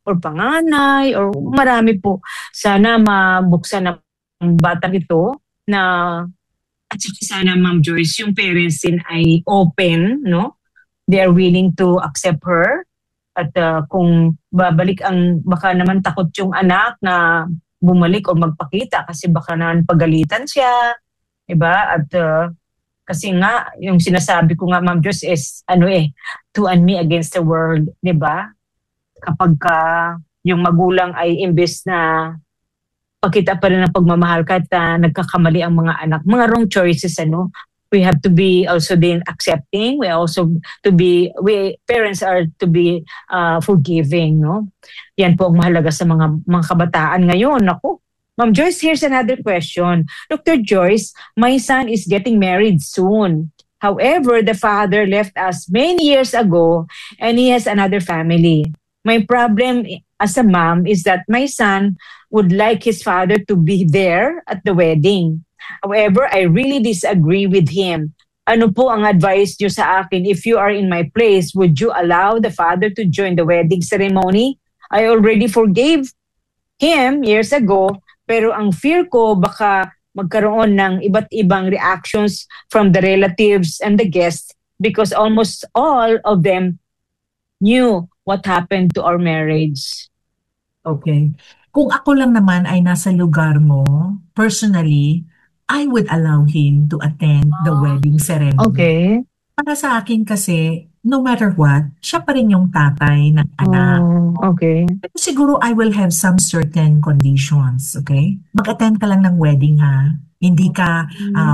or panganay or marami po. Sana mabuksan ng batang ito na at saka sana Ma'am Joyce, yung parents din ay open, no? They are willing to accept her. At kung babalik baka naman takot yung anak na bumalik o magpakita kasi baka naman pagalitan siya. Diba? At kasi nga, yung sinasabi ko nga Ma'am Joyce is, to and me against the world. Diba? Kapag yung magulang ay imbes na pakita pa rin ng pagmamahal kahit nagkakamali ang mga anak. Mga wrong choices, we have to be also then accepting. Parents are to be forgiving, no? Yan po ang mahalaga sa mga kabataan ngayon. Ako, Ma'am Joyce, here's another question. Dr. Joyce, my son is getting married soon. However, the father left us many years ago and he has another family. My problem as a mom is that my son would like his father to be there at the wedding. However, I really disagree with him. Ano po ang advice niyo sa akin? If you are in my place, would you allow the father to join the wedding ceremony? I already forgave him years ago, pero ang fear ko baka magkaroon ng iba't ibang reactions from the relatives and the guests because almost all of them knew what happened to our marriage. Okay. Kung ako lang naman ay nasa lugar mo, personally, I would allow him to attend the wedding ceremony. Okay. Para sa akin kasi, no matter what, siya pa rin yung tatay ng anak. Okay. Pero siguro I will have some certain conditions, okay? Mag-attend ka lang ng wedding, ha? Hindi ka,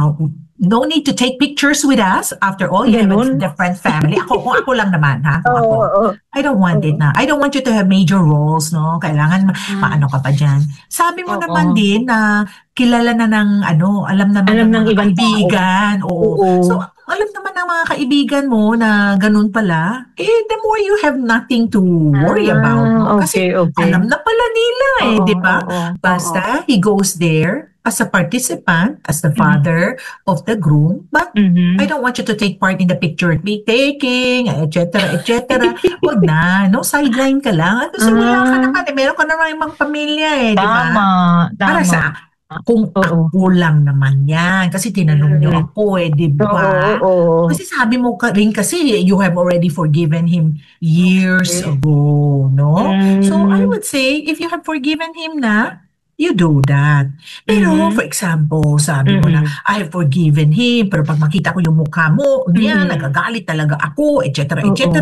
no need to take pictures with us. After all, you have a different family. Ako lang naman, ha? I don't want it na. I don't want you to have major roles, no? Kailangan maano ka pa dyan. Sabi mo naman din na kilala na ng alam naman ng mga ibang kaibigan. So, alam naman ng mga kaibigan mo na ganun pala, the more you have nothing to worry about. No? Kasi alam na pala nila di ba? Basta he goes there as a participant, as the father of the groom, but I don't want you to take part in the picture taking, etc., etc. Huwag na, no? Sideline ka lang. Kasi wala ka naman, meron ka naman yung mga pamilya di ba? Tama. Para sa kung ako lang naman yan. Kasi tinanong niyo ako di ba? Kasi sabi mo rin kasi you have already forgiven him years ago, no? So I would say, if you have forgiven him na, you do that. Pero, for example, sabi mo na, I have forgiven him, pero pag makita ko yung mukha mo, nagagalit talaga ako, etc., etc.,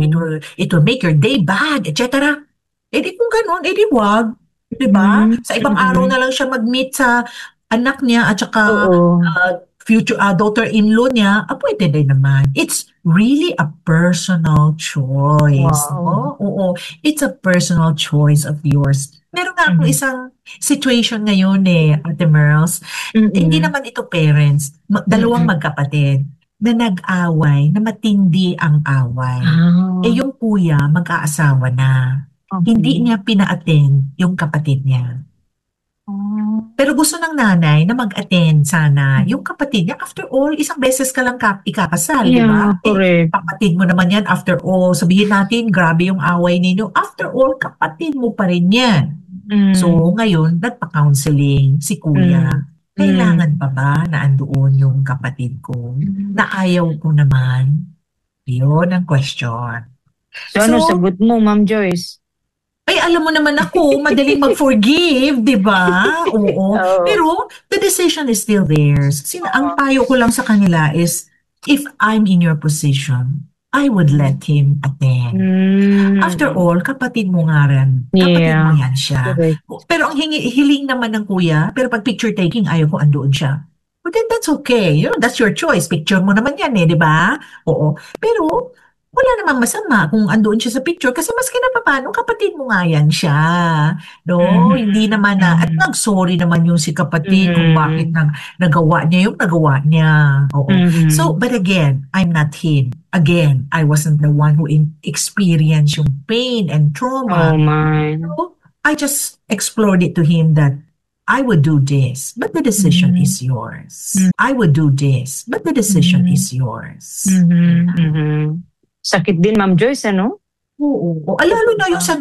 it will make your day bad, etc. Di kung ganun, di wag. Diba? Sa ibang araw na lang siya mag-meet sa anak niya at saka future daughter-in-law niya, pwede din naman. It's really a personal choice. Wow. No? It's a personal choice of yours. Meron nga akong isang situation ngayon Ate Merls. Hindi naman ito parents. Dalawang magkapatid na nag-away, na matindi ang away. Yung kuya, mag-aasawa na. Hindi niya pina-attend yung kapatid niya. Pero gusto ng nanay na mag-attend sana yung kapatid niya. After all, isang beses ka lang ikakasal, di ba? Correct. Kapatid mo naman yan. After all, sabihin natin, grabe yung away ninyo. After all, kapatid mo pa rin yan. So, ngayon, nagpa-counseling si kuya. Kailangan pa ba na andoon yung kapatid ko? Na ayaw ko naman? Yun ang question. So, ano sagot mo, Ma'am Joyce? Ay, alam mo naman ako, madaling mag-forgive, di ba? Pero, the decision is still theirs. Ang payo ko lang sa kanila is, if I'm in your position, I would let him attend. After all, kapatid mo nga rin. Kapatid mo yan siya. Pero ang hiling naman ng kuya, pero pag picture taking, ayaw ko andoon siya. But then that's okay. That's your choice. Picture mo naman yan di ba? Pero, wala namang masama kung andoon siya sa picture kasi maski na paano, kapatid mo nga yan siya. No? Hindi naman na, at nag-sorry naman yung si kapatid kung bakit nagawa niya yung nagawa niya. So, but again, I'm not him. Again, I wasn't the one who experienced yung pain and trauma. Oh my. So, I just explored it to him that I would do this, but the decision is yours. I would do this, but the decision is yours. Sakit din, Ma'am Joyce, ano? Oo. Lalo na yung sa